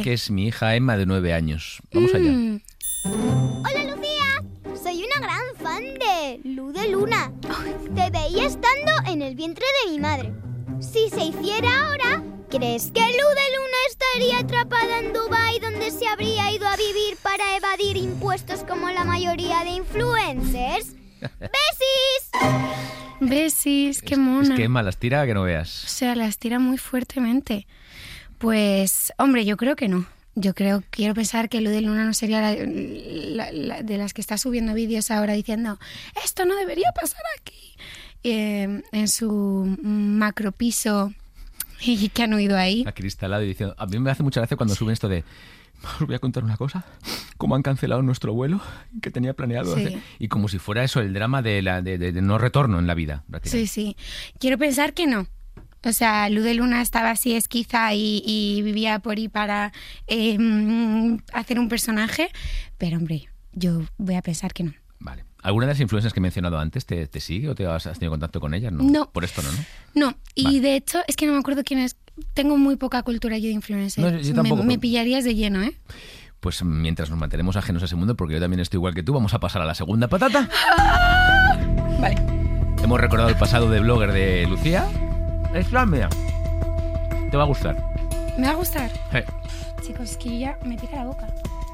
que es mi hija Emma, de 9 años. Vamos allá. Hola, Lucía. Soy una gran fan de Lu de Luna. Te veía estando en el vientre de mi madre. Si se hiciera ahora, ¿crees que Lu de Luna estaría atrapada en Dubái, donde se habría ido a vivir para evadir impuestos como la mayoría de influencers? ¡Besis! Besis, qué mona. Es que Emma las tira que no veas. O sea, las tira muy fuertemente. Pues, hombre, yo creo que no. Quiero pensar que Lu de Luna no sería la de las que está subiendo vídeos ahora diciendo esto no debería pasar aquí, en su macropiso y que han oído ahí. Acristalado y diciendo... A mí me hace mucha gracia cuando suben esto de... Os voy a contar una cosa. Cómo han cancelado nuestro vuelo que tenía planeado hacer. Y como si fuera eso, el drama de no retorno en la vida. Sí. Quiero pensar que no. O sea, Lu de Luna estaba así esquiza y vivía por ahí para hacer un personaje. Pero, hombre, yo voy a pensar que no. Vale. ¿Alguna de las influencers que he mencionado antes te sigue o has tenido contacto con ellas? No. Por esto no. No, y vale. De hecho, es que no me acuerdo quién es. Tengo muy poca cultura yo de influencers. No, yo tampoco. Me pillarías de lleno, ¿eh? Pues mientras nos mantenemos ajenos a ese mundo, porque yo también estoy igual que tú, vamos a pasar a la segunda patata. Vale. Hemos recordado el pasado de blogger de Lucía. Es la mía. Te va a gustar. ¿Me va a gustar? Sí. Chicos, es que yo ya me pica la boca.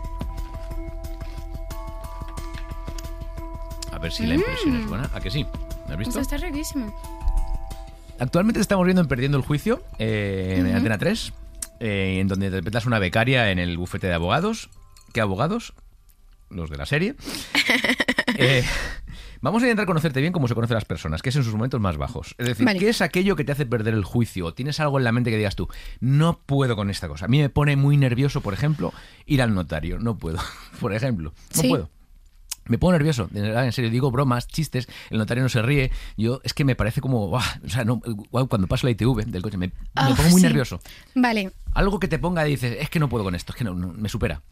A ver si la impresión es buena. ¿A que sí? ¿Me has visto? Esto está riquísimo. Actualmente te estamos viendo en Perdiendo el Juicio, en Antena 3, en donde interpretas una becaria en el bufete de abogados. ¿Qué abogados? Los de la serie. Vamos a intentar conocerte bien como se conocen las personas, que es en sus momentos más bajos. Es decir, ¿qué es aquello que te hace perder el juicio? ¿Tienes algo en la mente que digas tú, no puedo con esta cosa? A mí me pone muy nervioso, por ejemplo, ir al notario. No puedo, por ejemplo. No puedo. Me pongo nervioso, en serio, digo bromas, chistes, el notario no se ríe, es que me parece como, o sea, no, cuando paso la ITV del coche me pongo muy nervioso. Vale. Algo que te ponga y dices, es que no puedo con esto, es que no me supera.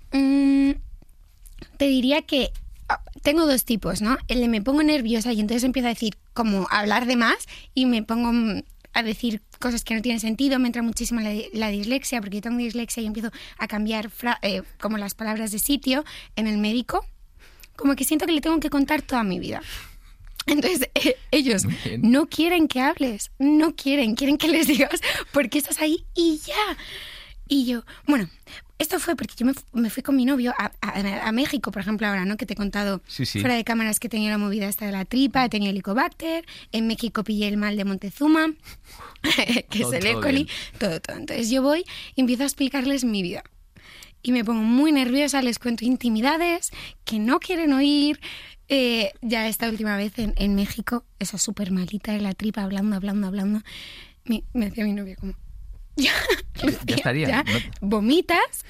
Te diría que tengo dos tipos, ¿no? El de me pongo nerviosa y entonces empiezo a decir, como a hablar de más y me pongo a decir cosas que no tienen sentido, me entra muchísimo la dislexia, porque yo tengo dislexia y empiezo a cambiar como las palabras de sitio en el médico. Como que siento que le tengo que contar toda mi vida. Entonces, ellos no quieren que hables, quieren que les digas por qué estás ahí y ya. Y yo, bueno, esto fue porque yo me fui con mi novio a México, por ejemplo, ahora, ¿no? Que te he contado fuera de cámaras que tenía la movida esta de la tripa, tenía helicobacter, en México pillé el mal de Montezuma, que es el E. coli, todo. Entonces yo voy y empiezo a explicarles mi vida. Y me pongo muy nerviosa, les cuento intimidades que no quieren oír. Ya esta última vez en México, esa súper malita de la tripa, hablando, me decía mi novio como... Ya estaría. Ya, ¿no? Vomitas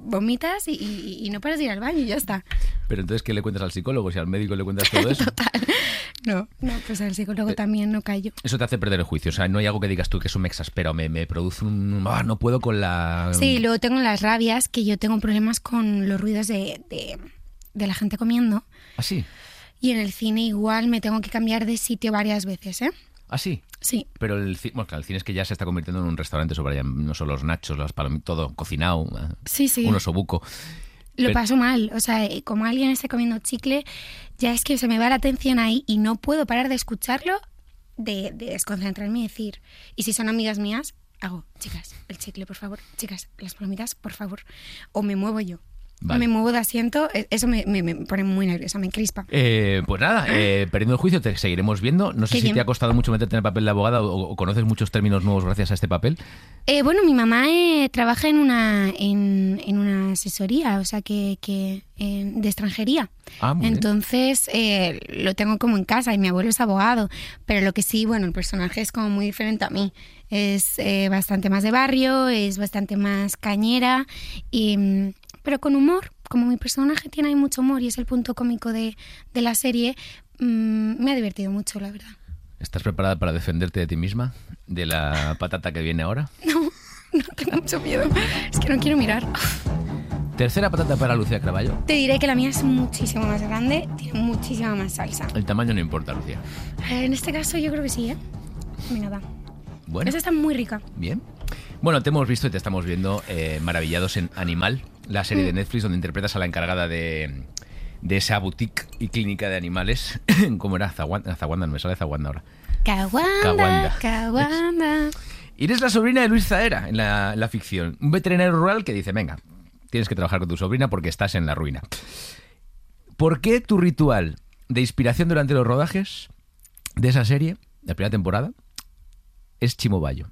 y no paras de ir al baño y ya está. Pero entonces, ¿qué le cuentas al psicólogo? Si al médico le cuentas todo eso. Total. No, pues al psicólogo también no callo. Eso te hace perder el juicio. O sea, no hay algo que digas tú que eso me exaspera o me produce un... no puedo con la... Sí, luego tengo las rabias, que yo tengo problemas con los ruidos de la gente comiendo. ¿Ah, sí? Y en el cine igual me tengo que cambiar de sitio varias veces, ¿eh? ¿Ah, sí? Sí. Pero el cine es que ya se está convirtiendo en un restaurante sobre allá, no solo los nachos, las palomitas, todo cocinado. Sí. Un osobuco. Lo paso mal, o sea, como alguien esté comiendo chicle, ya es que se me va la atención ahí y no puedo parar de escucharlo, de desconcentrarme y decir, y si son amigas mías, hago, chicas, el chicle, por favor, chicas, las palomitas, por favor, o me muevo yo. Vale. Me muevo de asiento, eso me pone muy nerviosa, me crispa. Pues nada, perdiendo el juicio te seguiremos viendo. No sé si te ha costado mucho meterte en el papel de abogada o conoces muchos términos nuevos gracias a este papel. Bueno, mi mamá trabaja en una asesoría, o sea, que de extranjería. Entonces lo tengo como en casa y mi abuelo es abogado. Pero lo que sí, bueno, el personaje es como muy diferente a mí. Es bastante más de barrio, es bastante más cañera pero con humor. Como mi personaje tiene ahí mucho humor y es el punto cómico de la serie, me ha divertido mucho, la verdad. ¿Estás preparada para defenderte de ti misma? ¿De la patata que viene ahora? No tengo mucho miedo. Es que no quiero mirar. Tercera patata para Lucía Cravallo. Te diré que la mía es muchísimo más grande, tiene muchísima más salsa. El tamaño no importa, Lucía. En este caso yo creo que sí, ¿eh? Mira, da. Bueno. Esa está muy rica. Bien. Bueno, te hemos visto y te estamos viendo maravillados en Animal, la serie de Netflix donde interpretas a la encargada de esa boutique y clínica de animales. ¿Cómo era? Zaguanda, no me sale Zaguanda ahora. Caguanda. Y eres la sobrina de Luis Zahera en la ficción. Un veterinario rural que dice, venga, tienes que trabajar con tu sobrina porque estás en la ruina. ¿Por qué tu ritual de inspiración durante los rodajes de esa serie, la primera temporada, es Chimo Bayo?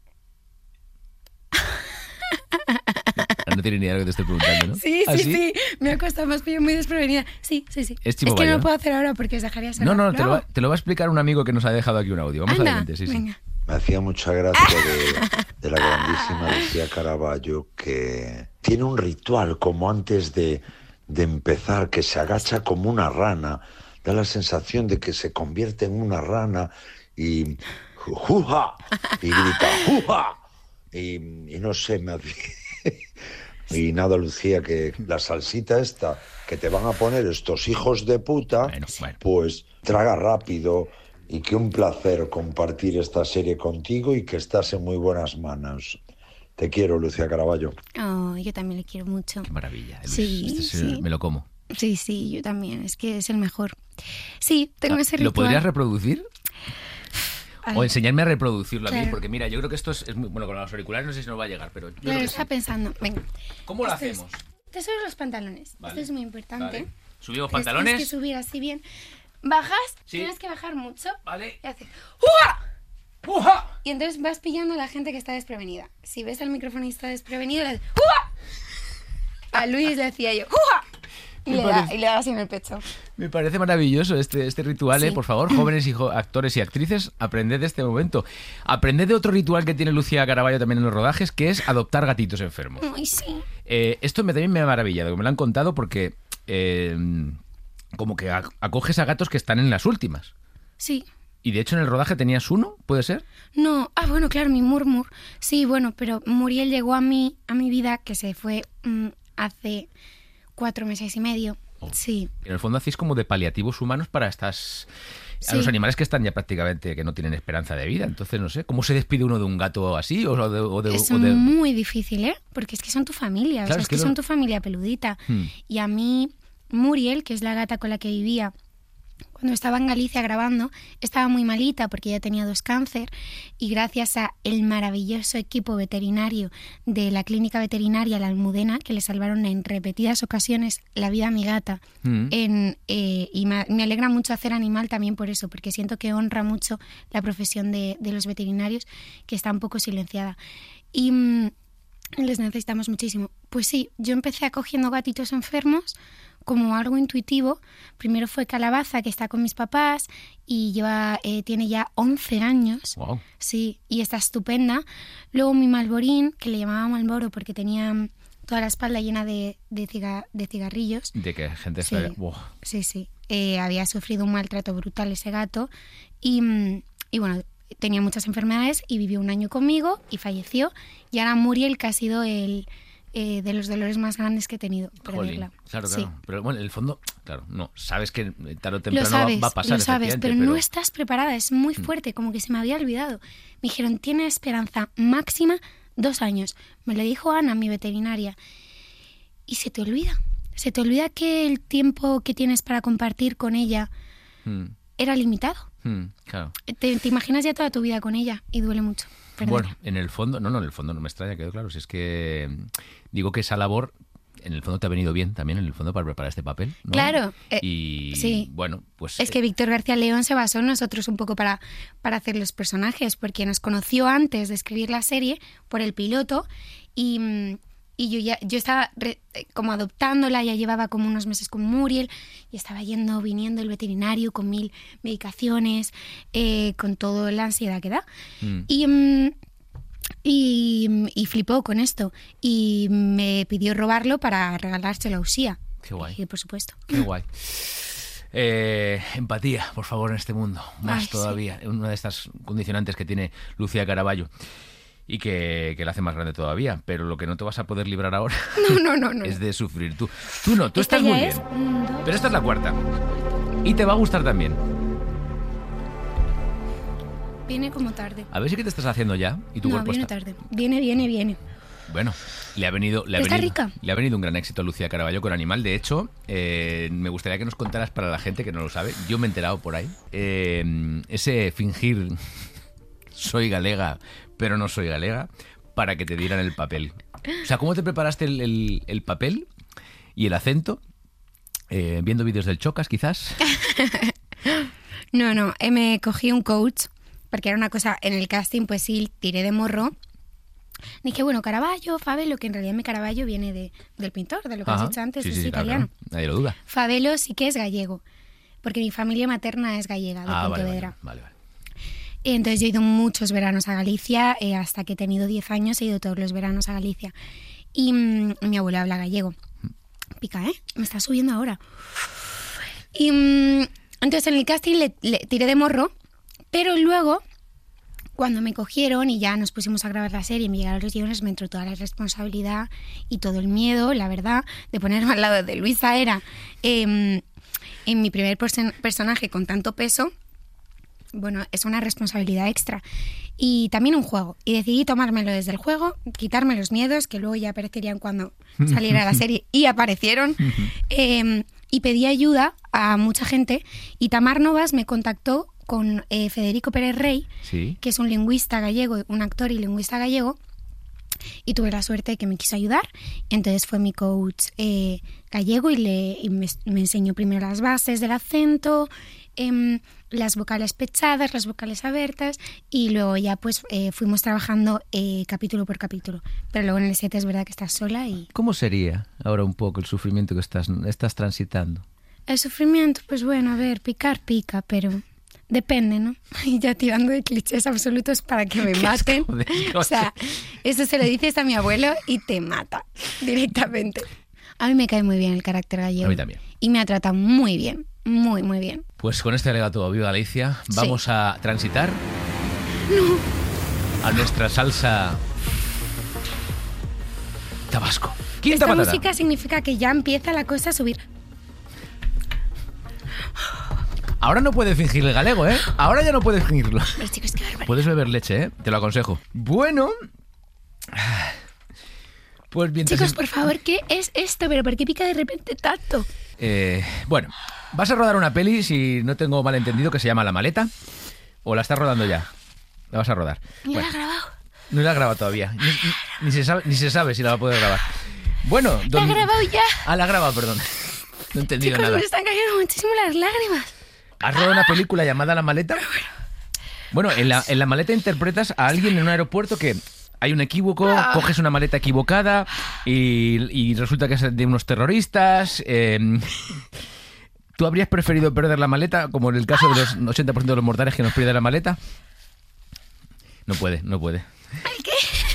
No tienes ni idea de lo que te estoy preguntando, ¿no? Sí. Me ha costado más, pero muy desprevenida. Sí. Es Chimo que Bayo, no lo puedo hacer ahora porque os dejaría sola. No, te lo va a explicar un amigo que nos ha dejado aquí un audio. Vamos adelante, sí. Me hacía mucha gracia de la grandísima Lucía Caraballo, que tiene un ritual como antes de empezar, que se agacha como una rana. Da la sensación de que se convierte en una rana y ¡juja! Y grita ¡juja! Y no sé, me hacía... Y nada, Lucía, que la salsita esta que te van a poner estos hijos de puta, bueno. Pues traga rápido, y que un placer compartir esta serie contigo y que estás en muy buenas manos. Te quiero, Lucía Caraballo. Oh, yo también le quiero mucho. Qué maravilla. Sí. Me lo como. Sí, yo también. Es que es el mejor. Sí, tengo ese ritual. ¿Lo podrías reproducir? O enseñarme a reproducirlo a mí, claro. Porque mira, yo creo que esto es muy bueno, con los auriculares no sé si nos va a llegar, pero yo claro, estaba pensando. Venga. ¿Cómo lo hacemos? Te subes los pantalones. Vale. Esto es muy importante. Vale. Subimos pantalones. Tienes que subir así bien. Bajas, sí. Tienes que bajar mucho. Vale. Y haces ¡Uja! ¡Uja! Y entonces vas pillando a la gente que está desprevenida. Si ves al microfonista desprevenido, le haces ¡uja! A Luis le decía yo ¡uja! Y le da así en el pecho. Me parece maravilloso este ritual, sí. Por favor, jóvenes actores y actrices, aprended de este momento. Aprended de otro ritual que tiene Lucía Caraballo también en los rodajes, que es adoptar gatitos enfermos. Ay, sí. Esto también me ha maravillado, me lo han contado porque como que acoges a gatos que están en las últimas. Sí. Y de hecho en el rodaje tenías uno, ¿puede ser? No, bueno, claro, mi Murmur. Sí, bueno, pero Muriel llegó a mi vida, que se fue hace 4 meses y medio. Oh. Sí. En el fondo hacéis como de paliativos humanos para estas... A Sí. los animales que están ya prácticamente, que no tienen esperanza de vida. Entonces, no sé, ¿cómo se despide uno de un gato así? Es muy difícil, Porque es que son tu familia, claro, es que son tu familia peludita. Y a mí, Muriel, que es la gata con la que vivía, cuando estaba en Galicia grabando, estaba muy malita porque ella tenía 2 cáncer y gracias a el maravilloso equipo veterinario de la clínica veterinaria La Almudena, que le salvaron en repetidas ocasiones la vida a mi gata, y me alegra mucho hacer Animal también por eso, porque siento que honra mucho la profesión de los veterinarios, que está un poco silenciada. Y les necesitamos muchísimo. Pues sí, yo empecé acogiendo gatitos enfermos como algo intuitivo. Primero fue Calabaza, que está con mis papás y tiene ya 11 años. Wow. Sí, y está estupenda. Luego mi Malborín, que le llamaba Malboro porque tenía toda la espalda llena de cigarrillos. De que gente sí. Wow. Sí. Había sufrido un maltrato brutal ese gato y bueno, tenía muchas enfermedades y vivió 1 año conmigo y falleció. Y ahora Muriel, que ha sido de los dolores más grandes que he tenido. Jolín, claro. Sí. Pero bueno, en el fondo, claro, no, sabes que tarde o temprano va a pasar. Lo sabes, pero no estás preparada, es muy fuerte, como que se me había olvidado. Me dijeron, tiene esperanza máxima 2 años. Me lo dijo Ana, mi veterinaria. Y se te olvida que el tiempo que tienes para compartir con ella era limitado. Claro. Te imaginas ya toda tu vida con ella y duele mucho. Bueno, en el fondo no me extraña, quedó claro. Si es que digo que esa labor, en el fondo te ha venido bien también, en el fondo, para preparar este papel, ¿no? Claro. Y sí. bueno, pues... Es que Víctor García León se basó en nosotros un poco para hacer los personajes, porque nos conoció antes de escribir la serie por el piloto y yo estaba como adoptándola, ya llevaba como unos meses con Muriel y estaba viniendo el veterinario con 1000 medicaciones, con toda la ansiedad que da. Y flipó con esto y me pidió robarlo para regalárselo a Usía. Qué guay. Y por supuesto. Qué guay. Empatía, por favor, en este mundo. Más todavía. Sí. Una de estas condicionantes que tiene Lucía Caraballo. Y que la hace más grande todavía. Pero lo que no te vas a poder librar ahora no. es de sufrir. Tú no, tú estás muy bien. Pero esta es la 4ª. Y te va a gustar también. viene como tarde. A ver si que te estás haciendo ya y tu No, cuerpo viene está... tarde. Viene. Bueno, le ha venido un gran éxito a Lucía Caraballo con Animal. De hecho, me gustaría que nos contaras para la gente que no lo sabe. Yo me he enterado por ahí. Ese fingir soy galega, pero no soy galega, para que te dieran el papel. O sea, ¿cómo te preparaste el papel y el acento? ¿Viendo vídeos del Chocas, quizás? No, me cogí un coach, porque era una cosa, en el casting, pues sí, tiré de morro. Dije, bueno, Caravaggio, Fabelo, que en realidad mi Caravaggio viene del pintor, de lo que has dicho antes, sí, es sí, italiano. Claro, nadie lo duda. Fabelo sí que es gallego, porque mi familia materna es gallega, de Pontevedra. Vale. Entonces yo he ido muchos veranos a Galicia, hasta que he tenido 10 años he ido todos los veranos a Galicia. Y mi abuela habla gallego. Pica, me está subiendo ahora. Y entonces en el casting le tiré de morro, pero luego, cuando me cogieron y ya nos pusimos a grabar la serie y me llegaron los guiones, me entró toda la responsabilidad y todo el miedo, la verdad, de ponerme al lado de Luisa Era en mi primer personaje con tanto peso. Bueno, es una responsabilidad extra. Y también un juego. Y decidí tomármelo desde el juego, quitarme los miedos, que luego ya aparecerían cuando saliera la serie, y aparecieron. Y pedí ayuda a mucha gente. Y Tamar Novas me contactó con Federico Pérez Rey, ¿Sí? que es un lingüista gallego, un actor y lingüista gallego. Y tuve la suerte de que me quiso ayudar. Entonces fue mi coach gallego y me enseñó primero las bases del acento, las vocales pechadas, las vocales abiertas, y luego ya pues fuimos trabajando capítulo por capítulo. Pero luego en el set es verdad que estás sola y... ¿Cómo sería ahora un poco el sufrimiento que estás transitando? El sufrimiento, pues bueno, a ver, picar pica, pero... Depende, ¿no? Y ya tirando de clichés absolutos para que me maten. O sea, eso se lo dices a mi abuelo y te mata directamente. A mí me cae muy bien el carácter gallego. A mí también. Y me ha tratado muy bien, muy, muy bien. Pues con este alegato Viva Galicia vamos a transitar a nuestra salsa Tabasco. Quinta Esta patata. música significa que ya empieza la cosa a subir. Ahora no puedes fingir el galego, ¿eh? Ahora ya no puedes fingirlo. Pero chicos, qué barbaridad. Puedes beber leche, ¿eh? Te lo aconsejo. Bueno. Pues bien. Chicos, por favor, ¿qué es esto? ¿Pero por qué pica de repente tanto? Bueno, vas a rodar una peli, si no tengo mal entendido, que se llama La Maleta. ¿O la estás rodando ya? La vas a rodar. Ni la he grabado. No la has grabado todavía. Ni se sabe si la va a poder grabar. Bueno, La he grabado ya. La ha grabado, perdón. No he entendido Chicos, nada. me están cayendo muchísimo las lágrimas. ¿Has rodado una película llamada La Maleta? Bueno, en la maleta interpretas a alguien en un aeropuerto que hay un equívoco, coges una maleta equivocada y resulta que es de unos terroristas. ¿Tú habrías preferido perder la maleta, como en el caso de los 80% de los mortales que nos pierden la maleta? No puede. ¿Qué?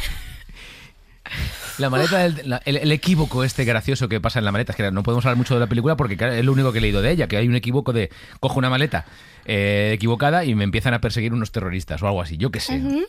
La maleta, el equívoco este gracioso que pasa en la maleta, es que no podemos hablar mucho de la película porque es lo único que he leído de ella, que hay un equívoco de cojo una maleta equivocada y me empiezan a perseguir unos terroristas o algo así, yo qué sé. Uh-huh.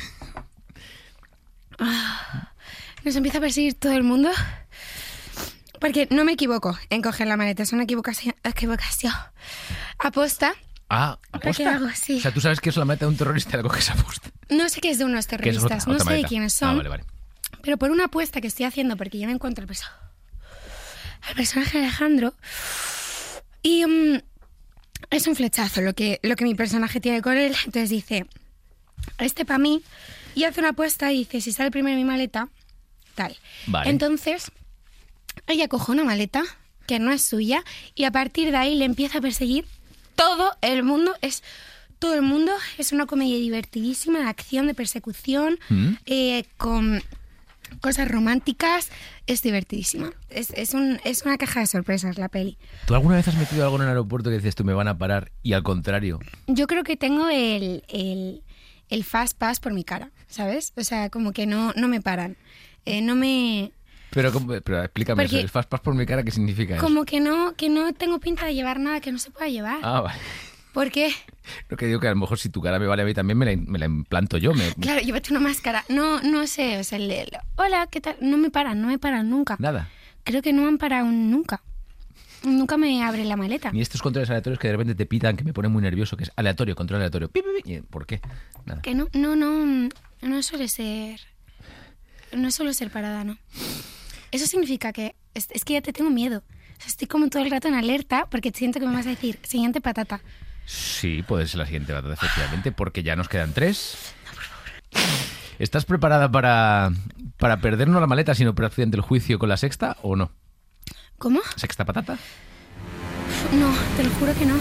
Nos empieza a perseguir todo el mundo. Porque no me equivoco en coger la maleta, es una equivocación. Aposta. ¿Aposta? ¿Qué hago? Sí. O sea, tú sabes que es la maleta de un terrorista y la coges aposta. No sé qué es de unos terroristas, no sé maleta. de quiénes son. Vale. Pero por una apuesta que estoy haciendo, porque yo me encuentro al personaje de Alejandro, y es un flechazo lo que mi personaje tiene con él. Entonces dice, para mí, y hace una apuesta y dice, si sale primero mi maleta, tal. Vale. Entonces, ella coge una maleta que no es suya y a partir de ahí le empieza a perseguir todo el mundo. Todo el mundo es una comedia divertidísima de acción, de persecución, con cosas románticas. Es divertidísima. Es una caja de sorpresas la peli. ¿Tú alguna vez has metido algo en un aeropuerto que dices tú me van a parar y al contrario? Yo creo que tengo el fast pass por mi cara, ¿sabes? O sea, como que no me paran. No me... Pero explícame eso, el fast pass por mi cara, ¿qué significa eso? Como que no tengo pinta de llevar nada que no se pueda llevar. Vale. ¿Por qué? Lo que digo que a lo mejor si tu cara me vale a mí también me la implanto yo. Claro, llévate una máscara. No sé, o sea, hola, ¿qué tal? No me paran nunca. Nada. Creo que no me han parado nunca. nunca me abre la maleta. Ni estos controles aleatorios que de repente te pitan, que me pone muy nervioso, que es aleatorio, control aleatorio. Pi, pi, pi. ¿Por qué? Nada. Que no suele ser... No suele ser parada, ¿no? Eso significa que... Es que ya te tengo miedo. O sea, estoy como todo el rato en alerta porque siento que me vas a decir, siguiente patata. Sí, puede ser la siguiente patata, efectivamente, porque ya nos quedan 3. No, por favor. ¿Estás preparada para perdernos la maleta si no por accidente el juicio con la sexta o no? ¿Cómo? ¿Sexta patata? No, te lo juro que no.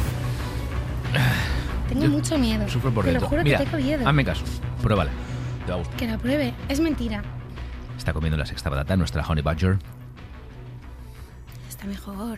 Tengo mucho miedo. Sufro por dentro. Te lo juro. Mira, que tengo miedo. hazme caso, pruébala, te va a gustar. Que la pruebe, es mentira. Está comiendo la sexta patata, nuestra Honey Badger. Está mejor.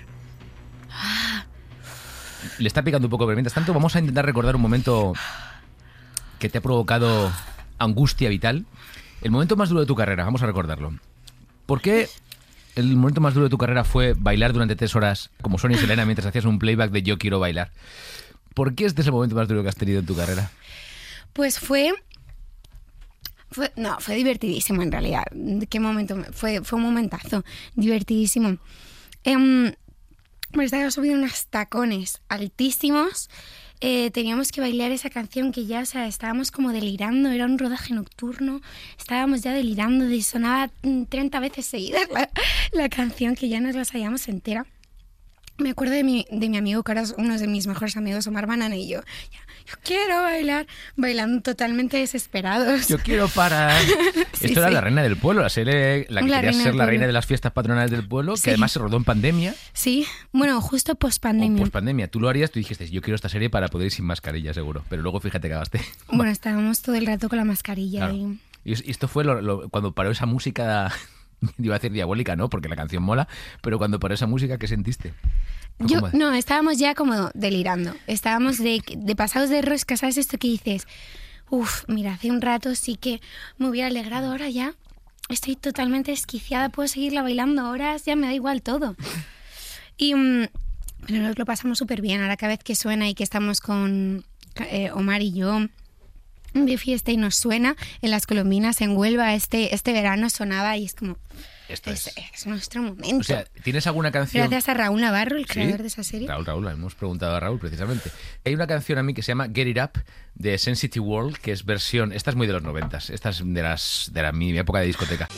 Le está picando un poco, pero mientras tanto vamos a intentar recordar un momento que te ha provocado angustia vital. El momento más duro de tu carrera, vamos a recordarlo. ¿Por qué el momento más duro de tu carrera fue bailar durante 3 horas como Sonia y Selena mientras hacías un playback de Yo quiero bailar? ¿Por qué este es el momento más duro que has tenido en tu carrera? Pues fue divertidísimo en realidad. ¿Qué momento? Fue un momentazo, divertidísimo. Estaba subiendo unos tacones altísimos. Teníamos que bailar esa canción que ya, o sea, estábamos como delirando. Era un rodaje nocturno. Estábamos ya delirando. Sonaba 30 veces seguidas la canción que ya nos la sabíamos entera. Me acuerdo de mi amigo, que ahora es uno de mis mejores amigos, Omar Banana, y yo quiero bailar, bailando totalmente desesperados. Yo quiero parar. Esto era La Reina del Pueblo, la serie, la que quería ser la reina de las fiestas patronales del pueblo, que además se rodó en pandemia. Sí, bueno, justo post-pandemia. Post-pandemia. Tú lo harías, tú dijiste, yo quiero esta serie para poder ir sin mascarilla, seguro. Pero luego fíjate que acabaste. Bueno, estábamos todo el rato con la mascarilla. Claro. Y esto fue cuando paró esa música... Iba a decir diabólica, ¿no? Porque la canción mola, pero cuando paró esa música, ¿qué sentiste? No, estábamos ya como delirando. Estábamos de pasados de rosca, ¿sabes esto que dices? Mira, hace un rato sí que me hubiera alegrado, ahora ya estoy totalmente desquiciada, puedo seguirla bailando horas, ya me da igual todo. Pero nos lo pasamos súper bien, ahora cada vez que suena y que estamos con Omar y yo de fiesta y nos suena en las Colombinas, en Huelva, este verano sonaba y es como... Esto es nuestro momento. O sea, ¿tienes alguna canción? Gracias a Raúl Navarro, el creador de esa serie. Raúl, hemos preguntado a Raúl precisamente. Hay una canción a mí que se llama Get It Up de Sensitive World, que es versión... Esta es muy de los 90s, esta es de mi época de discoteca.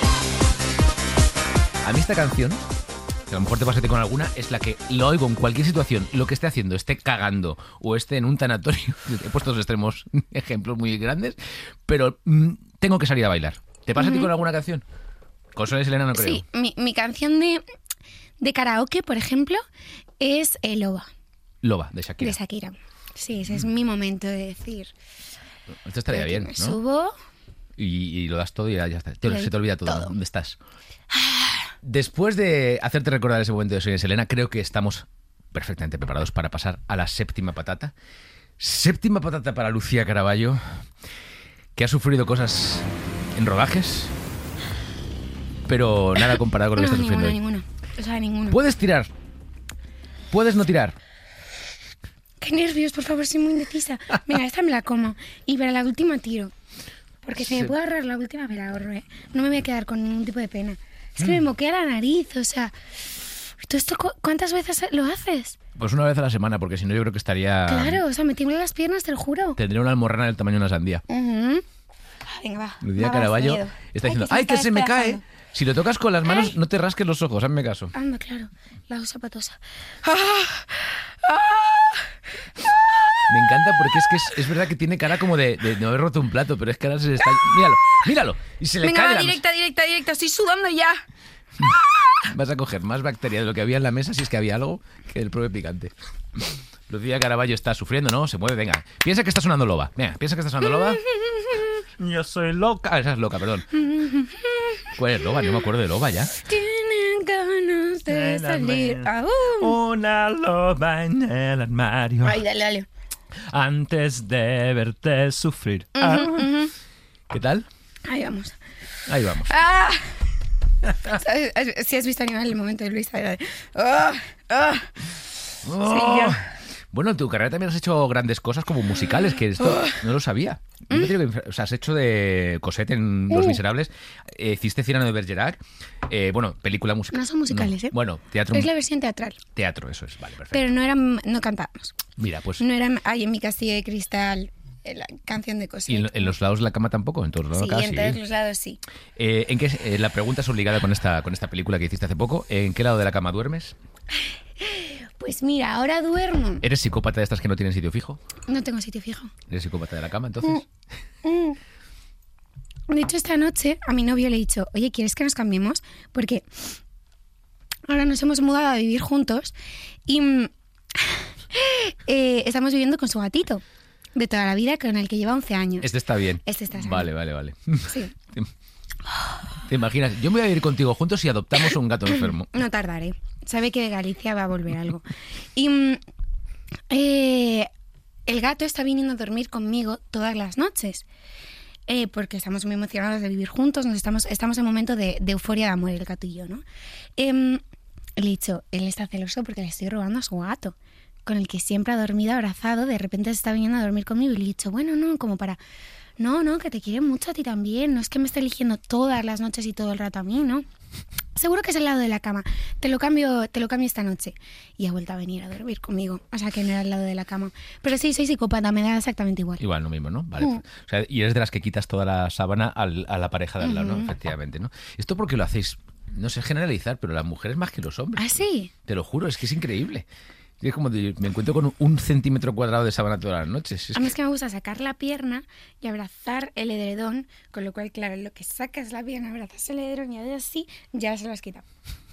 A mí esta canción, que a lo mejor te pasate con alguna, es la que lo oigo en cualquier situación, lo que esté haciendo, esté cagando o esté en un tanatorio. He puesto dos extremos, ejemplos muy grandes, pero tengo que salir a bailar. ¿Te pasa a ti con alguna canción? Con Sonia y Selena no creo. Sí, mi canción de karaoke, por ejemplo, es Loba. Loba, de Shakira. De Shakira. Sí, ese es mi momento de decir... Esto estaría bien, ¿no? Me subo... Y lo das todo y ya está. Se te olvida todo. ¿Dónde estás? Después de hacerte recordar ese momento de Sonia y Selena, creo que estamos perfectamente preparados para pasar a la séptima patata. Séptima patata para Lucía Caraballo, que ha sufrido cosas en rodajes... pero nada comparado con lo que estás sufriendo hoy. Ninguno. O sea, ninguno. ¿Puedes tirar? ¿Puedes no tirar? Qué nervios, por favor, soy muy indecisa. Venga, esta me la como. Y para la última tiro. Porque si me puedo ahorrar la última, me la ahorro, ¿eh? No me voy a quedar con ningún tipo de pena. Es que me moquea la nariz, o sea... ¿Tú esto cuántas veces lo haces? Pues una vez a la semana, porque si no yo creo que estaría... Claro, o sea, me tiemblan las piernas, te lo juro. Tendría una almorrana del tamaño de una sandía. Venga, va. Lucía Caraballo está diciendo, ¡ay, que se me cae! Si lo tocas con las manos, no te rasques los ojos, hazme caso. Anda, claro, la usa patosa. Me encanta porque es verdad que tiene cara como de no haber roto un plato, pero es que ahora se le está... Míralo. Y se le Venga, cae va, directa, estoy sudando ya. Vas a coger más bacteria de lo que había en la mesa, si es que había algo, que el propio picante. Lucía Caraballo está sufriendo, ¿no? Se mueve, venga. Piensa que está sonando Loba. Venga, piensa que está sonando Loba. Yo soy loca. Esa es loca, perdón. ¿Cuál es Loba? No me acuerdo de Loba ya. Tienen ganas de salir. Una loba en el armario. Ay, dale. Antes de verte sufrir. ¿Qué tal? Ahí vamos. Si has visto Animal, el momento de Luisa. Sí, yo. Bueno, en tu carrera también has hecho grandes cosas como musicales, que esto no lo sabía. O sea, has hecho de Cosette en Los Miserables, hiciste Cyrano de Bergerac, bueno, película musical. No son musicales, no. Bueno, teatro. Es la versión teatral. Teatro, eso es, vale, perfecto. Pero no cantábamos. Mira, pues... No era Ay, en mi castillo de cristal, la canción de Cosette. ¿Y en los lados de la cama tampoco? En todos los lados Sí, acá, en todos los lados sí. ¿En qué, la pregunta es obligada con esta película que hiciste hace poco. ¿En qué lado de la cama duermes? Pues mira, ahora duermo. ¿Eres psicópata de estas que no tienen sitio fijo? No tengo sitio fijo. ¿Eres psicópata de la cama, entonces? De hecho, esta noche a mi novio le he dicho, oye, ¿quieres que nos cambiemos? Porque ahora nos hemos mudado a vivir juntos y estamos viviendo con su gatito de toda la vida, con el que lleva 11 años. Este está bien. Este está bien. Vale. Sí. ¿Te imaginas? Yo me voy a ir contigo juntos y adoptamos un gato enfermo. No tardaré. Sabe que de Galicia va a volver algo. Y el gato está viniendo a dormir conmigo todas las noches. Porque estamos muy emocionados de vivir juntos. Estamos en un momento de euforia de amor, el gato y yo, ¿no? Le he dicho, él está celoso porque le estoy robando a su gato, con el que siempre ha dormido abrazado. De repente se está viniendo a dormir conmigo y le he dicho, bueno, no, como para... No, que te quiere mucho a ti también. No es que me esté eligiendo todas las noches y todo el rato a mí, ¿no? Seguro que es el lado de la cama. Te lo cambio esta noche. Y ha vuelto a venir a dormir conmigo. O sea, que no era el lado de la cama. Pero sí, soy psicópata, me da exactamente igual. Igual, lo mismo, ¿no? Vale. O sea, y eres de las que quitas toda la sábana a la pareja de al lado, ¿no? Efectivamente, ¿no? Esto porque lo hacéis, no sé generalizar, pero las mujeres más que los hombres. ¿Ah, sí? Te lo juro, es que es increíble. Es como me encuentro con 1 centímetro cuadrado de sábana todas las noches. A mí es que me gusta sacar la pierna y abrazar el edredón, con lo cual, claro, lo que sacas la pierna, abrazas el edredón y así, ya se lo has quitado.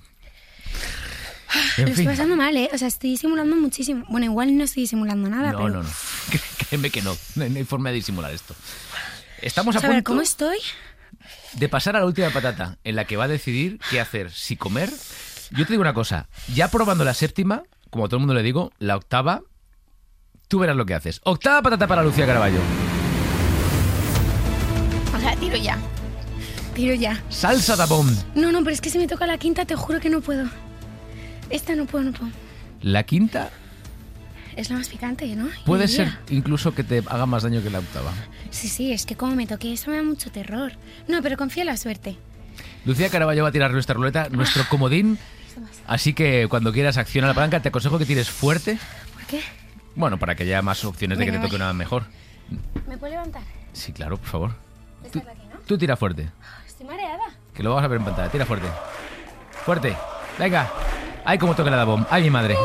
Lo estoy pasando mal, ¿eh? O sea, estoy disimulando muchísimo. Bueno, igual no estoy disimulando nada, pero... No. Créeme que no hay forma de disimular esto. Estamos a saber punto cómo estoy de pasar a la última patata, en la que va a decidir qué hacer, si comer. Yo te digo una cosa, ya probando la séptima... Como todo el mundo le digo, la octava, tú verás lo que haces. Octava patata para Lucía Caraballo. O sea, tiro ya. Salsa tapón. No, pero es que si me toca la quinta, te juro que no puedo. Esta no puedo. La quinta es la más picante, ¿no? puede ser incluso que te haga más daño que la octava. Sí, es que como me toque eso me da mucho terror. No, pero confía en la suerte. Lucía Caraballo va a tirar nuestra ruleta, nuestro comodín. Así que cuando quieras acciona la palanca, te aconsejo que tires fuerte. ¿Por qué? Bueno, para que haya más opciones de que te toque una mejor. ¿Me puedo levantar? Sí, claro, por favor. Esta es la aquí, ¿no? Tú tira fuerte. Estoy mareada. Que lo vamos a ver en pantalla. Tira fuerte. Fuerte. Venga. Ay, cómo toca la dabón. Ay, mi madre.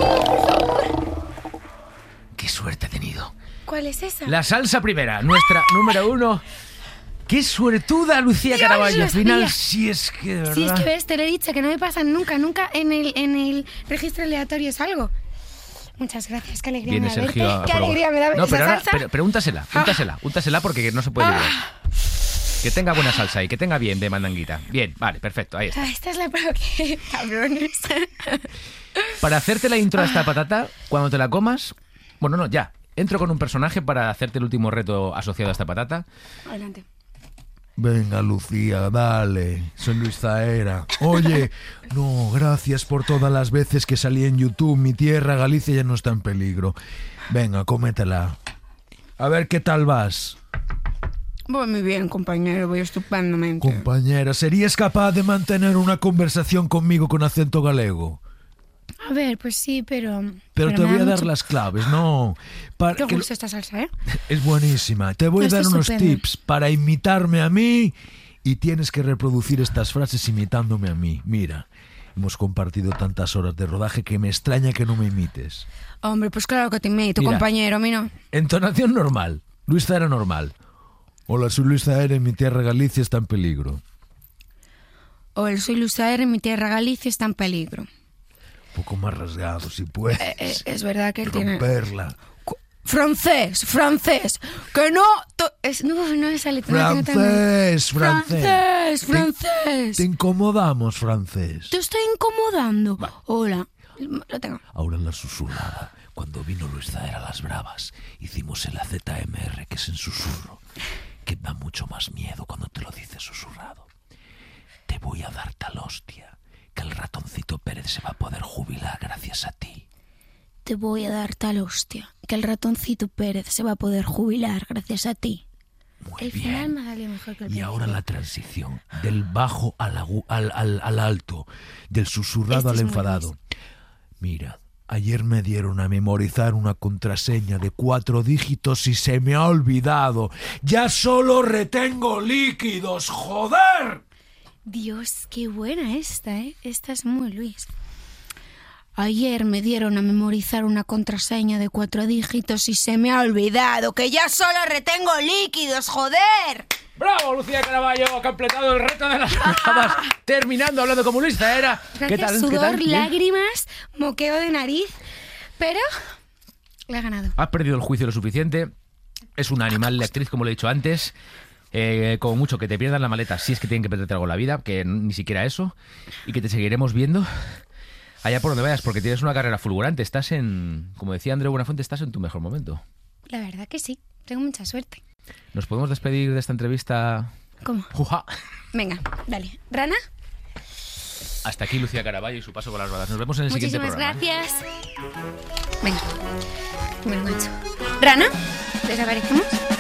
Qué suerte he tenido. ¿Cuál es esa? La salsa primera, nuestra número 1. ¡Qué suertuda, Lucía Caraballo! Al final, sí es que, de verdad... Sí, es que ves, te lo he dicho, que no me pasan nunca en el registro aleatorio salgo. Muchas gracias, qué alegría Viene me da Sergio verte. Qué alegría me da No, esa pero ahora, salsa. úntasela porque no se puede librar. Que tenga buena salsa y que tenga bien de mandanguita. Bien, vale, perfecto, ahí está. Esta es la prueba que... cabrones. Para hacerte la intro a esta patata, cuando te la comas... Bueno, no, ya. Entro con un personaje para hacerte el último reto asociado a esta patata. Adelante. Venga, Lucía, dale. Soy Luis Zahera. Oye, no, gracias por todas las veces que salí en YouTube. Mi tierra, Galicia, ya no está en peligro. Venga, cómetela. A ver qué tal vas. Voy muy bien, compañero, voy estupendamente. Compañera, ¿serías capaz de mantener una conversación conmigo con acento galego? A ver, pues sí, pero Pero te me voy da a dar mucho... las claves, ¿no? Te gusta esta salsa, ¿eh? Es buenísima. Te voy a dar unos tips para imitarme a mí y tienes que reproducir estas frases imitándome a mí. Mira, hemos compartido tantas horas de rodaje que me extraña que no me imites. Hombre, pues claro que te imito, Mira, compañero, a mí no. Entonación normal. Luis Zahera normal. Hola, soy Luis Zahera y mi tierra Galicia está en peligro. Hola, soy Luis Zahera y mi tierra Galicia está en peligro. Un poco más rasgado, si puedes. Es verdad que él tiene... Romperla. Francés, que no... No me sale... Francés. Te incomodamos, francés. Te estoy incomodando. Hola, lo tengo. Ahora en la susurrada. Cuando vino Luis Zahera a las Bravas, hicimos el AZMR, que es en susurro, que da mucho más miedo cuando te lo dices susurrado. Te voy a dar tal hostia que el ratoncito Pérez se va a poder jubilar gracias a ti. te voy a dar tal hostia que el ratoncito Pérez se va a poder jubilar gracias a ti. Muy el final me salió mejor que el Y principio. ahora la transición del bajo al alto, del susurrado Este al es muy enfadado. Mira, ayer me dieron a memorizar una contraseña de 4 dígitos y se me ha olvidado. ¡Ya solo retengo líquidos, joder! Dios, qué buena esta, ¿eh? Esta es muy Luis. Ayer me dieron a memorizar una contraseña de 4 dígitos y se me ha olvidado que ya solo retengo líquidos, joder. ¡Bravo, Lucía Caraballo! Ha completado el reto de las palabras. Terminando hablando como Luis Zahera. Gracias, ¿Qué tal? sudor, ¿Qué tal? ¿Bien? lágrimas, moqueo de nariz, pero le he ganado. Has perdido el juicio lo suficiente. Es una animal de actriz, como le he dicho antes. Como mucho que te pierdan la maleta si es que tienen que perderte algo en la vida, que ni siquiera eso. Y que te seguiremos viendo allá por donde vayas, porque tienes una carrera fulgurante. Estás en, como decía Andreu Buenafuente, estás en tu mejor momento. La verdad que sí, tengo mucha suerte. ¿Nos podemos despedir de esta entrevista? ¿Cómo? ¡Juja! Venga, dale. ¿Rana? Hasta aquí Lucía Caraballo y su paso por las balas. Nos vemos en el siguiente Muchísimas programa. gracias. Venga, me lo engancho. ¿Rana? ¿Desaparecemos?